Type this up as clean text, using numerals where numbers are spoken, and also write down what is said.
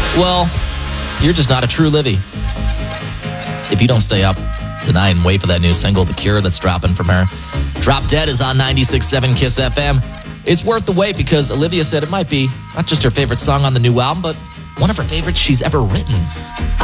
Well, you're just not a true Livy. If you don't stay up tonight and wait for that new single, The Cure, that's dropping from her. Drop Dead is on 96.7 KISS FM. It's worth the wait because Olivia said it might be not just her favorite song on the new album, but one of her favorites she's ever written.